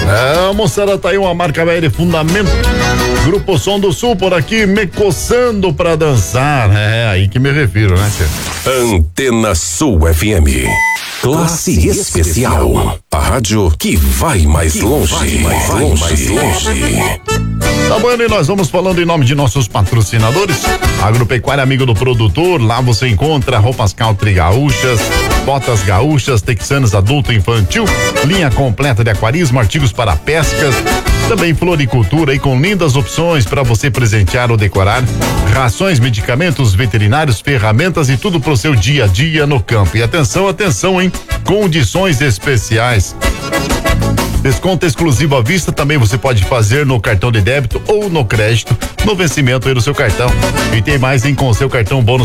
Moçada, tá aí uma marca velha de fundamento. Grupo Som do Sul por aqui, me coçando pra dançar. É aí que me refiro, né, tia? Antena Sul FM. Classe especial. A rádio que vai mais longe. Tá bom, e nós vamos falando em nome de nossos patrocinadores. Agropecuária Amigo do Produtor, lá você encontra roupas country gaúchas, botas gaúchas, texanas adulto e infantil, linha completa de aquarismo, artigos para pescas, também floricultura e com lindas opções para você presentear ou decorar, rações, medicamentos veterinários, ferramentas e tudo pro seu dia a dia no campo. E atenção, hein? Condições especiais. Desconto exclusivo à vista também você pode fazer no cartão de débito ou no crédito, no vencimento aí do seu cartão. E tem mais, hein? Com o seu cartão bônus